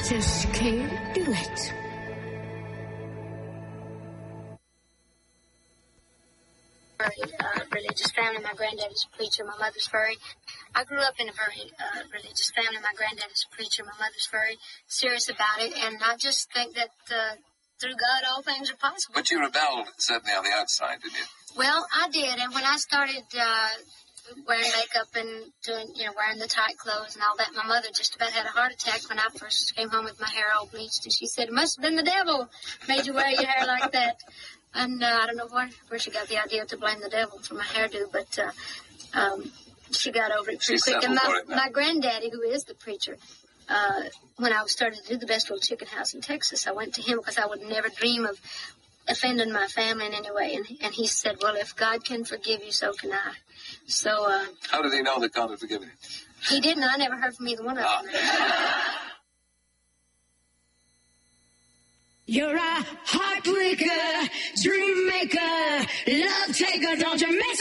just can't do it. Religious family. My granddad is a preacher. My mother's very... I grew up in a very religious family. My granddad is a preacher. My mother's very serious about it. And I just think that through God, all things are possible. But you rebelled, certainly, on the outside, didn't you? Well, I did. And when I started wearing makeup and doing, wearing the tight clothes and all that, my mother just about had a heart attack when I first came home with my hair all bleached. And she said, it must have been the devil made you wear your hair like that. And I don't know where she got the idea to blame the devil for my hairdo, but she got over it pretty quick. And my granddaddy, who is the preacher, when I started to do the Best Rolled Chicken House in Texas, I went to him because I would never dream of offending my family in any way. And he said, well, if God can forgive you, so can I. So... how did he know that God had forgiven him? He didn't. I never heard from either one of them. You're a heartbreaker, dream maker, love taker, don't you mess